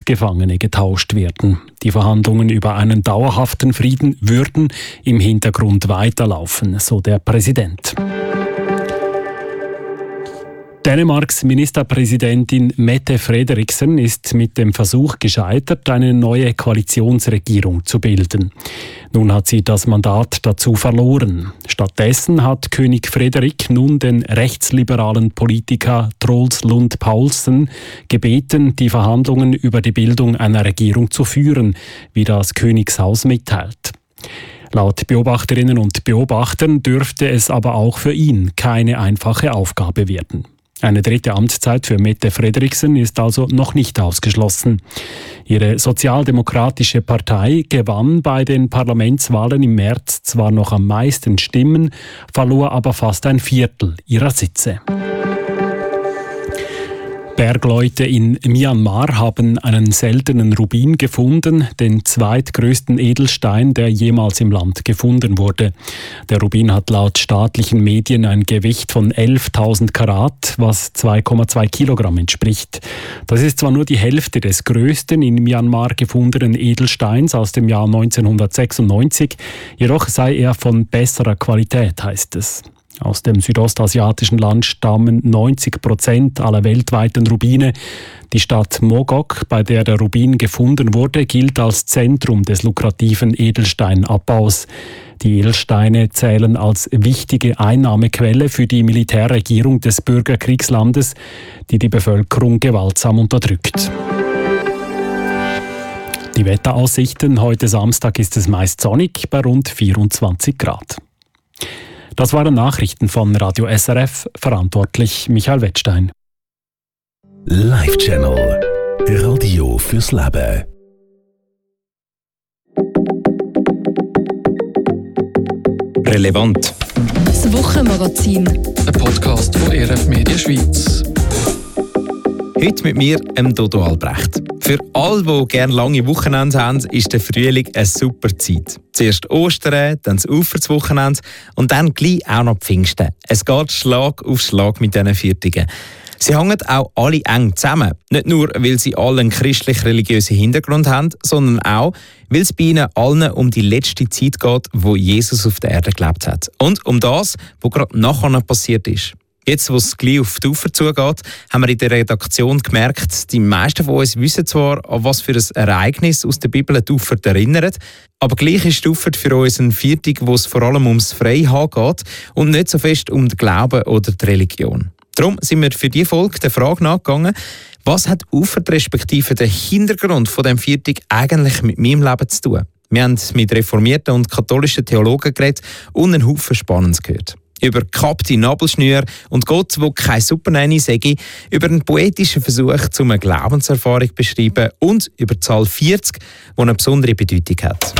Kriegsgefangene getauscht werden. Die Verhandlungen über einen dauerhaften Frieden würden im Hintergrund weiterlaufen, so der Präsident. Dänemarks Ministerpräsidentin Mette Frederiksen ist mit dem Versuch gescheitert, eine neue Koalitionsregierung zu bilden. Nun hat sie das Mandat dazu verloren. Stattdessen hat König Frederik nun den rechtsliberalen Politiker Troels Lund Poulsen gebeten, die Verhandlungen über die Bildung einer Regierung zu führen, wie das Königshaus mitteilt. Laut Beobachterinnen und Beobachtern dürfte es aber auch für ihn keine einfache Aufgabe werden. Eine dritte Amtszeit für Mette Frederiksen ist also noch nicht ausgeschlossen. Ihre sozialdemokratische Partei gewann bei den Parlamentswahlen im März zwar noch am meisten Stimmen, verlor aber fast ein Viertel ihrer Sitze. Bergleute in Myanmar haben einen seltenen Rubin gefunden, den zweitgrößten Edelstein, der jemals im Land gefunden wurde. Der Rubin hat laut staatlichen Medien ein Gewicht von 11.000 Karat, was 2,2 Kilogramm entspricht. Das ist zwar nur die Hälfte des größten in Myanmar gefundenen Edelsteins aus dem Jahr 1996, jedoch sei er von besserer Qualität, heißt es. Aus dem südostasiatischen Land stammen 90% aller weltweiten Rubine. Die Stadt Mogok, bei der der Rubin gefunden wurde, gilt als Zentrum des lukrativen Edelsteinabbaus. Die Edelsteine zählen als wichtige Einnahmequelle für die Militärregierung des Bürgerkriegslandes, die die Bevölkerung gewaltsam unterdrückt. Die Wetteraussichten: Heute Samstag ist es meist sonnig bei rund 24 Grad. Das waren Nachrichten von Radio SRF, verantwortlich Michael Wettstein. Live Channel, Radio fürs Leben. Relevant. Das Wochenmagazin. Ein Podcast von RF Media Schweiz. Heute mit mir, Dodo Albrecht. Für alle, die gerne lange Wochenende haben, ist der Frühling eine super Zeit. Zuerst Ostern, dann das Uferswochenende und dann gleich auch noch Pfingsten. Es geht Schlag auf Schlag mit diesen Viertigen. Sie hängen auch alle eng zusammen. Nicht nur, weil sie alle einen christlich-religiösen Hintergrund haben, sondern auch, weil es bei ihnen allen um die letzte Zeit geht, wo Jesus auf der Erde gelebt hat. Und um das, was gerade nachher passiert ist. Jetzt, wo es gleich auf die Ufer zugeht, haben wir in der Redaktion gemerkt, die meisten von uns wissen zwar, an was für ein Ereignis aus der Bibel die Ufer erinnert, aber gleich ist die Ufer für uns ein Viertag, wo es vor allem ums Freihaben geht und nicht so fest um den Glauben oder die Religion. Darum sind wir für diese Folge der Frage nachgegangen, was hat Ufer respektive der Hintergrund von dem Viertag eigentlich mit meinem Leben zu tun? Wir haben mit reformierten und katholischen Theologen geredet und einen Haufen Spannendes gehört. Über gekappte Nabelschnüre und Gott, der keine Supernanny sage, über einen poetischen Versuch, um eine Glaubenserfahrung zu beschreiben und über die Zahl 40, die eine besondere Bedeutung hat.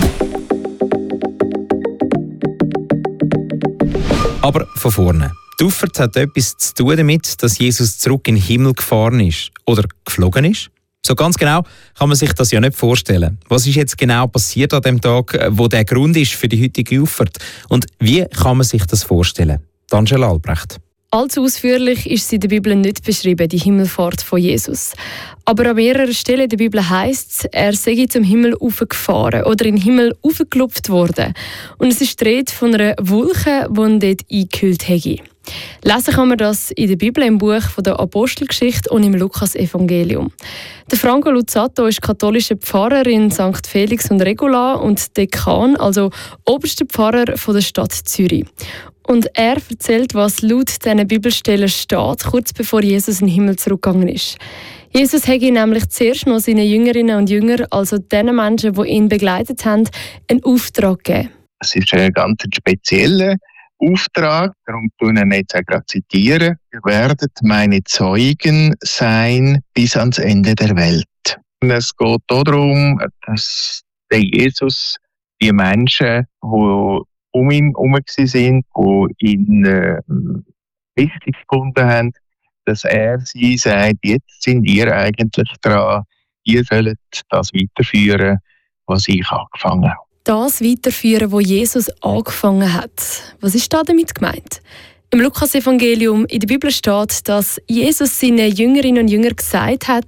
Aber von vorne. Die Auffahrt hat etwas zu tun damit, dass Jesus zurück in den Himmel gefahren ist oder geflogen ist. So ganz genau kann man sich das ja nicht vorstellen. Was ist jetzt genau passiert an dem Tag, wo der Grund ist für die heutige Auffahrt? Und wie kann man sich das vorstellen? Angela Albrecht. Allzu ausführlich ist sie in der Bibel nicht beschrieben, die Himmelfahrt von Jesus. Aber an mehreren Stellen in der Bibel heisst es, er sei zum Himmel aufgefahren oder in den Himmel aufgelupft worden. Und es ist die Rede von einer Wolke, die ihn dort eingehüllt hätte. Lesen kann man das in der Bibel im Buch von der Apostelgeschichte und im Lukas-Evangelium. Der Franco Luzzato ist katholischer Pfarrer in St. Felix und Regula und Dekan, also oberster Pfarrer von der Stadt Zürich. Und er erzählt, was laut diesen Bibelstellen steht, kurz bevor Jesus in den Himmel zurückgegangen ist. Jesus hätte nämlich zuerst noch seinen Jüngerinnen und Jüngern, also den Menschen, die ihn begleitet haben, einen Auftrag gegeben. Es ist ein ganz spezieller Auftrag, darum tun wir jetzt auch gerade zitieren. Ihr werdet meine Zeugen sein bis ans Ende der Welt. Und es geht darum, dass der Jesus die Menschen, die um ihn herum waren, die ihn wichtig gefunden haben, dass er sie sagt, jetzt sind ihr eigentlich dran, ihr sollt das weiterführen, was ich angefangen habe. Das weiterführen, was Jesus angefangen hat. Was ist da damit gemeint? Im Lukas-Evangelium in der Bibel steht, dass Jesus seinen Jüngerinnen und Jüngern gesagt hat,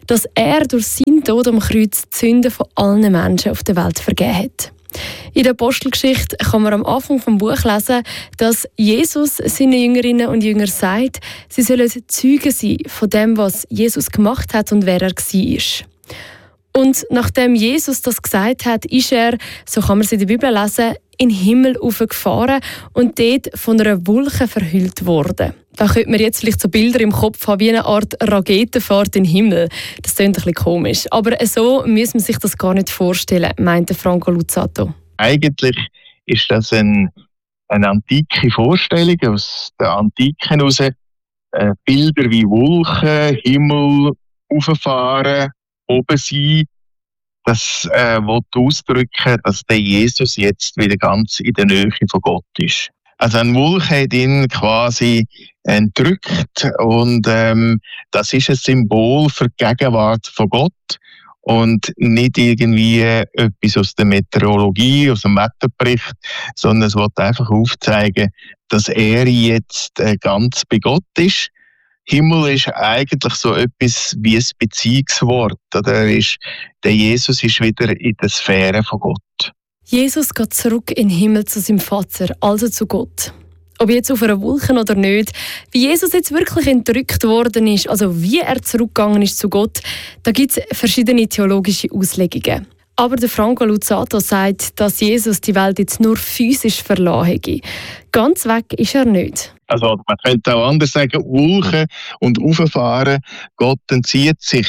dass er durch seinen Tod am Kreuz die Sünden von allen Menschen auf der Welt vergeben hat. In der Apostelgeschichte kann man am Anfang des Buches lesen, dass Jesus seinen Jüngerinnen und Jüngern sagt, sie sollen Zeugen sein von dem, was Jesus gemacht hat und wer er war. Und nachdem Jesus das gesagt hat, ist er, so kann man es in der Bibel lesen, in den Himmel aufgefahren und dort von einer Wolke verhüllt worden. Da könnte man jetzt vielleicht so Bilder im Kopf haben, wie eine Art Raketenfahrt in den Himmel. Das klingt ein bisschen komisch. Aber so muss man sich das gar nicht vorstellen, meinte Franco Luzzatto. Eigentlich ist das eine antike Vorstellung aus der Antike heraus. Bilder wie Wolken, Himmel, auffahren, oben sein. Das will ausdrücken, dass der Jesus jetzt wieder ganz in der Nähe von Gott ist. Also eine Wolke hat ihn quasi entrückt und das ist ein Symbol für die Gegenwart von Gott und nicht irgendwie etwas aus der Meteorologie, aus dem Wetterbericht, sondern es will einfach aufzeigen, dass er jetzt ganz bei Gott ist. Himmel ist eigentlich so etwas wie ein Beziehungswort. Der Jesus ist wieder in der Sphäre von Gott. Jesus geht zurück in den Himmel zu seinem Vater, also zu Gott. Ob jetzt auf einer Wolke oder nicht, wie Jesus jetzt wirklich entrückt worden ist, also wie er zurückgegangen ist zu Gott, da gibt es verschiedene theologische Auslegungen. Aber der Franco Luzzatto sagt, dass Jesus die Welt jetzt nur physisch verlassen hätte. Ganz weg ist er nicht. Also man könnte auch anders sagen, Wolken und Auffahren, Gott entzieht sich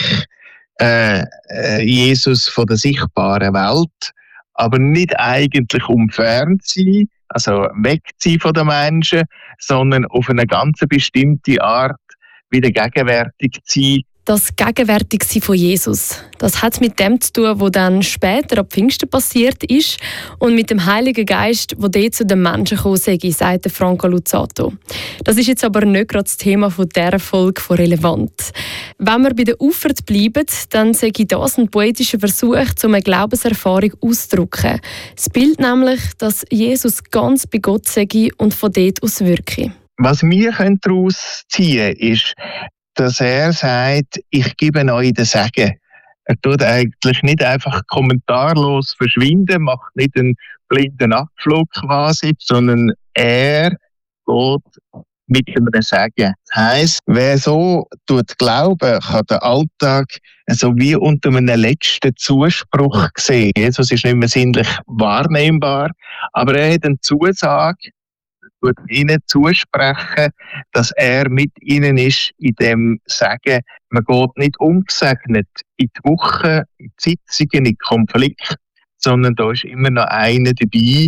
Jesus von der sichtbaren Welt, aber nicht eigentlich um fern zu sein, also weg zu sein von den Menschen, sondern auf eine ganz bestimmte Art wieder gegenwärtig zu sein. Das Gegenwärtigsein von Jesus, das hat mit dem zu tun, was dann später ab Pfingsten passiert ist und mit dem Heiligen Geist, der dort zu den Menschen gekommen sei, sagt Franco Luzzatto. Das ist jetzt aber nicht gerade das Thema von dieser Folge von relevant. Wenn wir bei der Auffahrt bleiben, dann sage ich das ein poetischer Versuch, um eine Glaubenserfahrung auszudrücken. Das Bild nämlich, dass Jesus ganz bei Gott sei und von dort aus wirke. Was wir daraus ziehen können, ist, dass er sagt, ich gebe euch den Segen. Er tut eigentlich nicht einfach kommentarlos verschwinden, macht nicht einen blinden Abflug quasi, sondern er geht mit einem Segen. Das heisst, wer so glauben, kann den Alltag so wie unter einem letzten Zuspruch sehen. Jesus ist nicht mehr sinnlich wahrnehmbar, aber er hat eine Zusage, ihnen zusprechen, dass er mit ihnen ist in dem Sagen. Man geht nicht ungesegnet in die Woche, in die Sitzungen, in die Konflikte, sondern da ist immer noch einer dabei,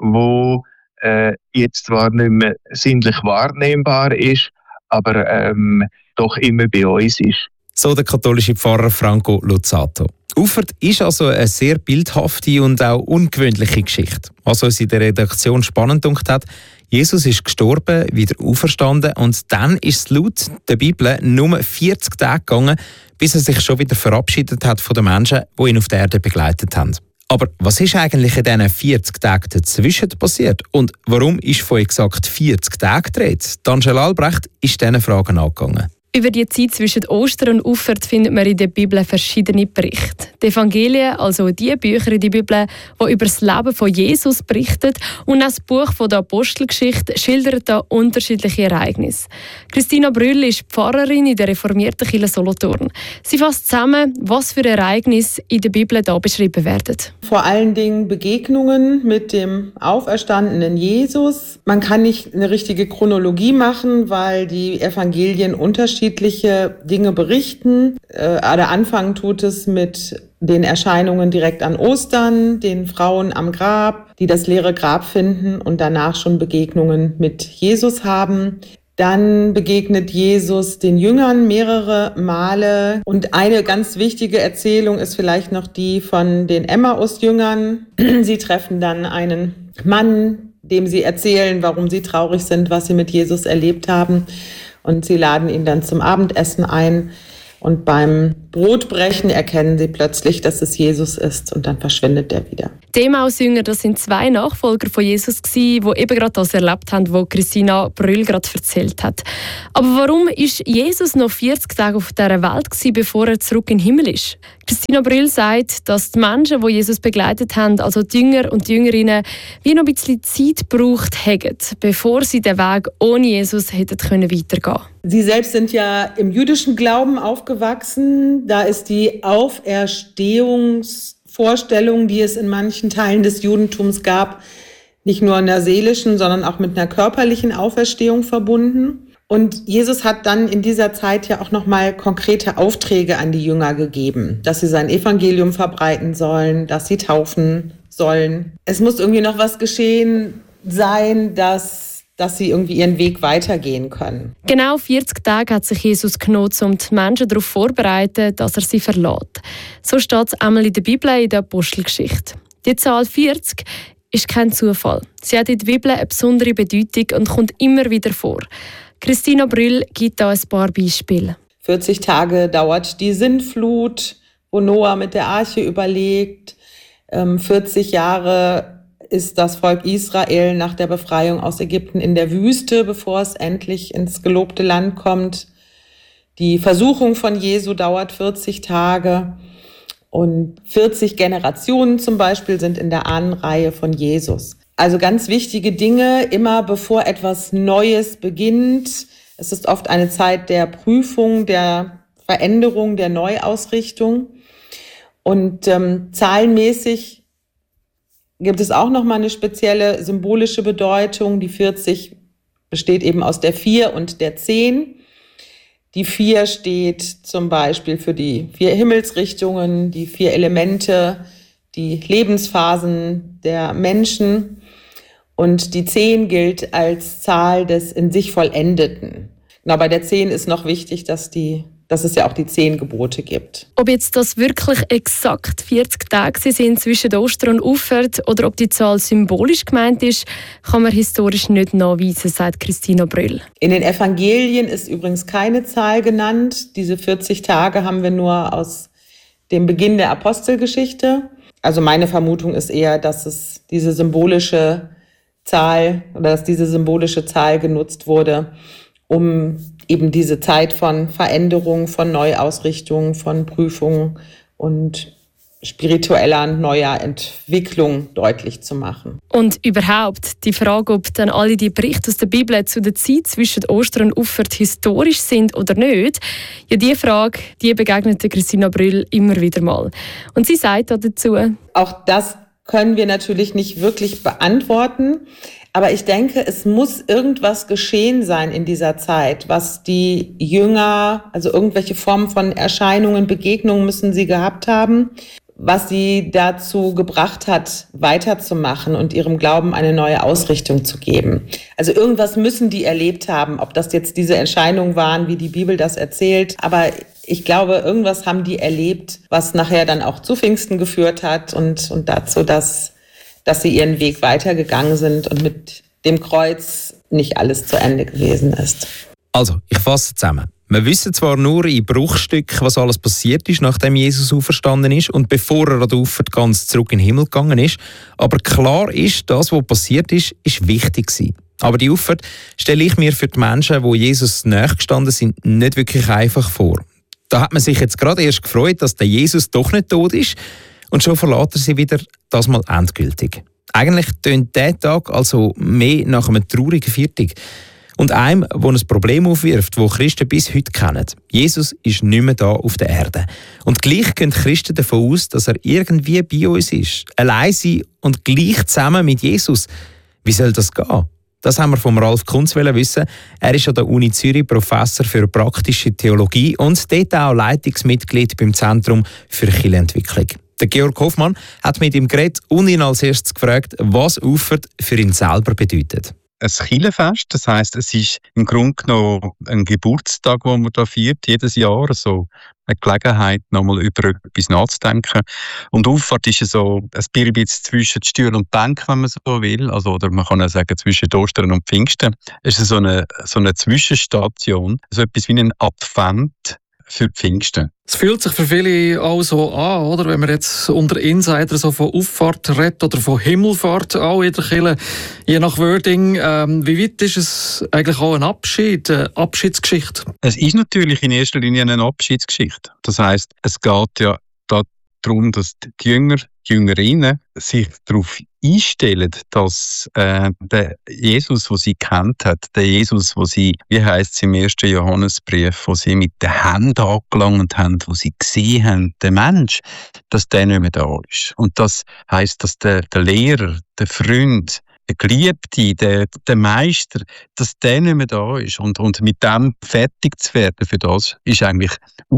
der jetzt zwar nicht mehr sinnlich wahrnehmbar ist, aber doch immer bei uns ist. So der katholische Pfarrer Franco Luzzatto. Auffahrt ist also eine sehr bildhafte und auch ungewöhnliche Geschichte. Was uns in der Redaktion spannend gedacht hat, Jesus ist gestorben, wieder auferstanden und dann ist es laut der Bibel nur 40 Tage gegangen, bis er sich schon wieder verabschiedet hat von den Menschen, die ihn auf der Erde begleitet haben. Aber was ist eigentlich in diesen 40 Tagen dazwischen passiert? Und warum ist von exakt 40 Tagen gedreht? Angela Albrecht ist diesen Fragen angegangen. Über die Zeit zwischen Ostern und Auffahrt findet man in der Bibel verschiedene Berichte. Die Evangelien, also die Bücher in der Bibel, die über das Leben von Jesus berichten, und auch das Buch von der Apostelgeschichte schildert da unterschiedliche Ereignisse. Christina Brühl ist Pfarrerin in der reformierten Kirche Solothurn. Sie fasst zusammen, was für Ereignisse in der Bibel da beschrieben werden. Vor allen Dingen Begegnungen mit dem auferstandenen Jesus. Man kann nicht eine richtige Chronologie machen, weil die Evangelien unterschiedliche Dinge berichten. Der Anfang tut es mit den Erscheinungen direkt an Ostern, den Frauen am Grab, die das leere Grab finden und danach schon Begegnungen mit Jesus haben. Dann begegnet Jesus den Jüngern mehrere Male. Und eine ganz wichtige Erzählung ist vielleicht noch die von den Emmaus-Jüngern. Sie treffen dann einen Mann, dem sie erzählen, warum sie traurig sind, was sie mit Jesus erlebt haben. Und sie laden ihn dann zum Abendessen ein. Und beim Brotbrechen erkennen sie plötzlich, dass es Jesus ist und dann verschwindet er wieder. Die Emmaus-Jünger, das sind 2 Nachfolger von Jesus die eben gerade das erlebt haben, was Christina Brühl gerade erzählt hat. Aber warum ist Jesus noch 40 Tage auf dieser Welt gewesen, bevor er zurück in den Himmel ist? Christina Brühl sagt, dass die Menschen, die Jesus begleitet haben, also die Jünger und die Jüngerinnen, wie noch ein bisschen Zeit gebraucht hätten, bevor sie den Weg ohne Jesus hätten weitergehen können. Sie selbst sind ja im jüdischen Glauben aufgewachsen. Da ist die Auferstehungsvorstellung, die es in manchen Teilen des Judentums gab, nicht nur in der seelischen, sondern auch mit einer körperlichen Auferstehung verbunden. Und Jesus hat dann in dieser Zeit ja auch nochmal konkrete Aufträge an die Jünger gegeben, dass sie sein Evangelium verbreiten sollen, dass sie taufen sollen. Es muss irgendwie noch was geschehen sein, dass sie irgendwie ihren Weg weitergehen können. Genau 40 Tage hat sich Jesus genommen, um die Menschen darauf vorzubereiten, dass er sie verlässt. So steht es einmal in der Bibel in der Apostelgeschichte. Die Zahl 40 ist kein Zufall. Sie hat in der Bibel eine besondere Bedeutung und kommt immer wieder vor. Christina Brühl gibt da ein paar Beispiele. 40 Tage dauert die Sintflut, wo Noah mit der Arche überlebt. 40 Jahre ist das Volk Israel nach der Befreiung aus Ägypten in der Wüste, bevor es endlich ins gelobte Land kommt. Die Versuchung von Jesu dauert 40 Tage. Und 40 Generationen zum Beispiel sind in der Ahnenreihe von Jesus. Also ganz wichtige Dinge, immer bevor etwas Neues beginnt. Es ist oft eine Zeit der Prüfung, der Veränderung, der Neuausrichtung. Und zahlenmäßig gibt es auch nochmal eine spezielle symbolische Bedeutung. Die 40 besteht eben aus der 4 und der 10. Die 4 steht zum Beispiel für die 4 Himmelsrichtungen, die 4 Elemente, die Lebensphasen der Menschen. Und die 10 gilt als Zahl des in sich Vollendeten. Genau, bei der 10 ist noch wichtig, dass es ja auch die 10 Gebote gibt. Ob jetzt das wirklich exakt 40 Tage sind zwischen Ostern und Auffahrt oder ob die Zahl symbolisch gemeint ist, kann man historisch nicht nachweisen, sagt Christina Brühl. In den Evangelien ist übrigens keine Zahl genannt. Diese 40 Tage haben wir nur aus dem Beginn der Apostelgeschichte. Also meine Vermutung ist eher, dass diese symbolische Zahl genutzt wurde, um eben diese Zeit von Veränderung, von Neuausrichtung, von Prüfung und spiritueller neuer Entwicklung deutlich zu machen. Und überhaupt die Frage, ob dann alle die Berichte aus der Bibel zu der Zeit zwischen Ostern und Auffahrt historisch sind oder nicht, ja, die Frage, die begegnete Christina Brühl immer wieder mal. Und sie sagt dazu: Auch das können wir natürlich nicht wirklich beantworten. Aber ich denke, es muss irgendwas geschehen sein in dieser Zeit, was die Jünger, also irgendwelche Formen von Erscheinungen, Begegnungen müssen sie gehabt haben, was sie dazu gebracht hat, weiterzumachen und ihrem Glauben eine neue Ausrichtung zu geben. Also irgendwas müssen die erlebt haben, ob das jetzt diese Erscheinungen waren, wie die Bibel das erzählt. Aber ich glaube, irgendwas haben die erlebt, was nachher dann auch zu Pfingsten geführt hat und dazu, dass sie ihren Weg weitergegangen sind und mit dem Kreuz nicht alles zu Ende gewesen ist. Also, ich fasse zusammen. Wir wissen zwar nur in Bruchstücken, was alles passiert ist, nachdem Jesus auferstanden ist und bevor er an der Auffahrt ganz zurück in den Himmel gegangen ist. Aber klar ist, das, was passiert ist wichtig gewesen. Aber die Auffahrt stelle ich mir für die Menschen, die Jesus nachgestanden sind, nicht wirklich einfach vor. Da hat man sich jetzt gerade erst gefreut, dass der Jesus doch nicht tot ist. Und schon verlässt er sie wieder, das mal endgültig. Eigentlich tönt dieser Tag also mehr nach einem traurigen Viertag. Und einem, der ein Problem aufwirft, das Christen bis heute kennen. Jesus ist nicht mehr da auf der Erde. Und gleich gehen Christen davon aus, dass er irgendwie bei uns ist. Allein sein und gleich zusammen mit Jesus. Wie soll das gehen? Das haben wir von Ralf Kunz wissen. Er ist an der Uni Zürich Professor für praktische Theologie und dort auch Leitungsmitglied beim Zentrum für Kirchenentwicklung. Der Georg Hoffmann hat mit ihm geredet und ihn als erstes gefragt, was Auffahrt für ihn selber bedeutet. Ein Kirchenfest, das heisst, es ist im Grunde genommen ein Geburtstag, den man da feiert, jedes Jahr, so eine Gelegenheit, nochmal über etwas nachzudenken. Und Auffahrt ist so ein bisschen zwischen Stühlen und Bänken, wenn man so will, oder man kann auch sagen, zwischen Ostern und Pfingsten. Es ist so eine Zwischenstation, so etwas wie ein Advent. für Pfingsten. Es fühlt sich für viele auch so an, oder? Wenn man jetzt unter Insider so von Auffahrt redet oder von Himmelfahrt auch in der Kirche, je nach Wording. Wie weit ist es eigentlich auch ein Abschied, eine Abschiedsgeschichte? Es ist natürlich in erster Linie eine Abschiedsgeschichte. Das heisst, es geht ja darum, dass die Jünger, die Jüngerinnen sich darauf einstellen, dass der Jesus, den sie kennt hat, der Jesus, den sie, wie heisst es im 1. Johannesbrief, wo sie mit den Händen angelangt haben, wo sie gesehen haben, der Mensch, dass der nicht mehr da ist. Und das heisst, dass der Lehrer, der Freund, der Geliebte, der Meister, dass der nicht mehr da ist. Und mit dem fertig zu werden, für das ist eigentlich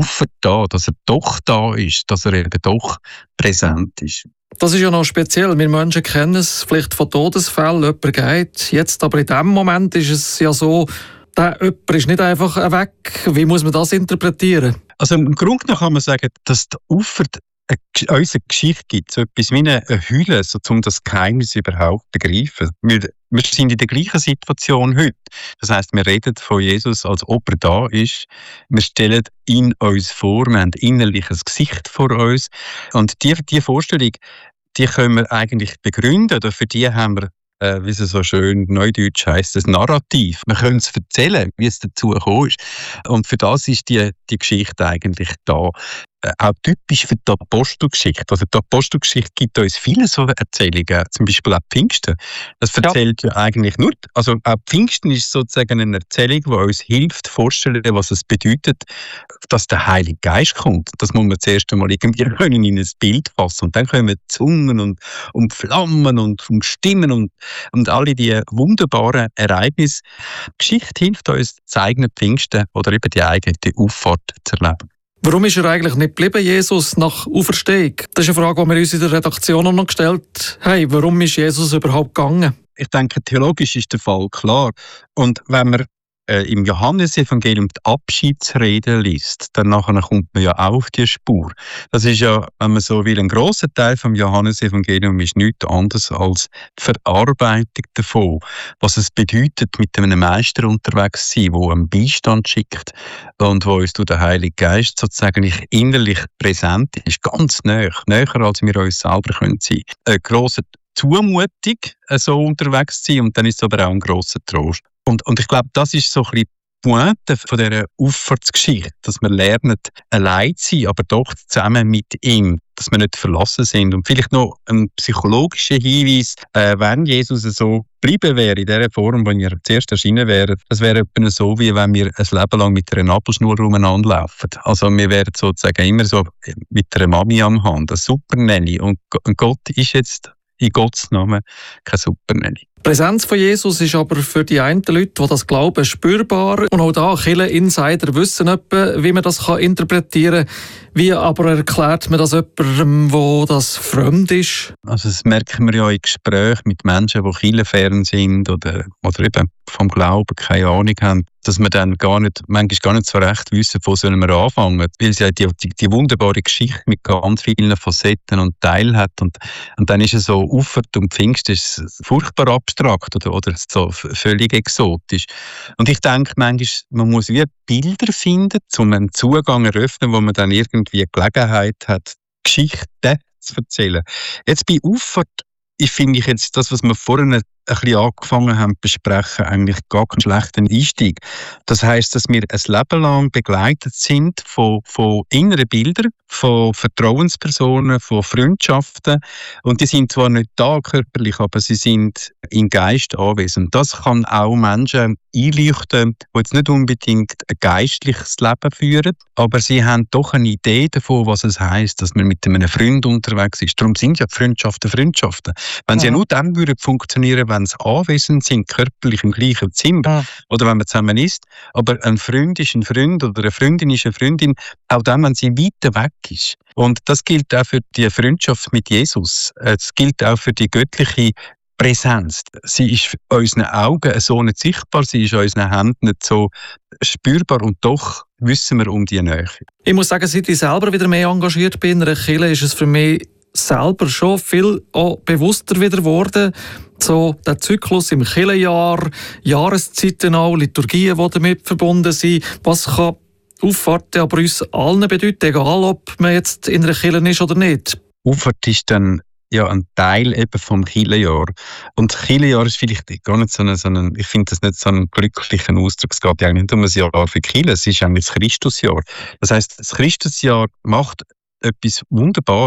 da, dass er doch da ist, dass er eben doch präsent ist. Das ist ja noch speziell. Wir Menschen kennen es vielleicht von Todesfällen, jemand geht. Jetzt aber in diesem Moment ist es ja so, der jemand ist nicht einfach weg. Wie muss man das interpretieren? Also im Grunde genommen kann man sagen, dass der Ufer unsere Geschichte gibt, so etwas wie eine Hülle, so, um das Geheimnis überhaupt zu begreifen. Wir sind in der gleichen Situation heute. Das heisst, wir reden von Jesus, als ob er da ist. Wir stellen ihn uns vor, wir haben innerlich ein Gesicht vor uns. Und die Vorstellung, die können wir eigentlich begründen, oder für die haben wir, wie es so schön neudeutsch heisst, das Narrativ. Wir können es erzählen, wie es dazu gekommen ist. Und für das ist die Geschichte eigentlich da. Auch typisch für die Apostelgeschichte. Also die Apostelgeschichte gibt uns viele so Erzählungen, zum Beispiel auch Pfingsten. Das erzählt ja eigentlich nur, also auch Pfingsten ist sozusagen eine Erzählung, die uns hilft, vorzustellen, was es bedeutet, dass der Heilige Geist kommt. Das muss man zuerst einmal irgendwie können in ein Bild fassen. Und dann kommen Zungen und Flammen und Stimmen und alle die wunderbaren Ereignisse. Die Geschichte hilft uns, das eigene Pfingsten oder eben die eigene Auffahrt zu erleben. Warum ist er eigentlich nicht geblieben, Jesus, nach Auferstehung? Das ist eine Frage, die wir uns in der Redaktion auch noch gestellt haben. Warum ist Jesus überhaupt gegangen? Ich denke, theologisch ist der Fall klar. Und wenn man im Johannesevangelium die Abschiedsrede liest, dann nachher kommt man ja auch auf die Spur. Das ist ja, wenn man so will, ein grosser Teil vom Johannesevangelium ist nichts anderes als die Verarbeitung davon, was es bedeutet, mit einem Meister unterwegs zu sein, der einen Beistand schickt und wo uns durch den Heiligen Geist sozusagen innerlich präsent ist, ganz näher als wir uns selber sein können. Eine grosse Zumutung, so unterwegs zu sein, und dann ist es aber auch ein grosser Trost. Und ich glaube, das ist so ein bisschen die Pointe von dieser Auffahrtsgeschichte, dass wir lernen, allein zu sein, aber doch zusammen mit ihm, dass wir nicht verlassen sind. Und vielleicht noch ein psychologischer Hinweis, wenn Jesus so bleiben wäre, in der Form, in der er zuerst erschienen wäre, das wäre etwa so, wie wenn wir ein Leben lang mit einer Nabelschnur umeinander laufen. Also wir wären sozusagen immer so mit einer Mami am Hand, eine Supernanny. Und Gott ist jetzt in Gottes Namen keine Supernanny. Die Präsenz von Jesus ist aber für die einen Leute, die das glauben, spürbar. Und auch da, Kirchen-Insider wissen etwa, wie man das interpretieren kann. Wie aber erklärt man das jemandem, wo das fremd ist? Also das merken wir ja in Gesprächen mit Menschen, die kirchenfern sind oder eben vom Glauben keine Ahnung haben, dass wir dann manchmal gar nicht so recht wissen, wo sollen wir anfangen. Weil sie die wunderbare Geschichte mit ganz vielen Facetten und Teilen hat. Und dann ist es so, Auffahrt und Pfingsten ist furchtbar abstrakt oder so völlig exotisch. Und ich denke manchmal, man muss wie Bilder finden, um einen Zugang zu eröffnen, wo man dann irgendwie Gelegenheit hat, Geschichten zu erzählen. Jetzt bei Auffahrt finde ich jetzt das, was wir vorhin ein bisschen angefangen haben zu besprechen, eigentlich gar keinen schlechten Einstieg. Das heisst, dass wir ein Leben lang begleitet sind von inneren Bildern, von Vertrauenspersonen, von Freundschaften. Und die sind zwar nicht da körperlich, aber sie sind im Geist anwesend. Das kann auch Menschen einleuchten, die jetzt nicht unbedingt ein geistliches Leben führen, aber sie haben doch eine Idee davon, was es heisst, dass man mit einem Freund unterwegs ist. Darum sind ja Freundschaften. Wenn sie ja nur dann würden funktionieren, wenn sie anwesend sind, körperlich im gleichen Zimmer oder wenn man zusammen isst. Aber ein Freund ist ein Freund oder eine Freundin ist eine Freundin, auch dann, wenn sie weiter weg ist. Und das gilt auch für die Freundschaft mit Jesus. Es gilt auch für die göttliche Präsenz. Sie ist unseren Augen so nicht sichtbar, sie ist unseren Händen nicht so spürbar und doch wissen wir um die Nähe. Ich muss sagen, seit ich selber wieder mehr engagiert bin in einer Kirche, ist es für mich selber schon viel auch bewusster wieder geworden. So der Zyklus im Kirchenjahr, Jahreszeiten auch, Liturgien, die damit verbunden sind. Was kann Auffahrt aber uns allen bedeutet, egal ob man jetzt in einer Kirche ist oder nicht. Auffahrt ist dann ein Teil eben vom Kirchenjahr. Und das Kirchenjahr ist vielleicht gar nicht so ein ich finde das nicht so einen glücklichen Ausdruck. Es geht eigentlich nicht um ein Jahr für die Kirche, es ist eigentlich das Christusjahr. Das heisst, das Christusjahr macht etwas wunderbar.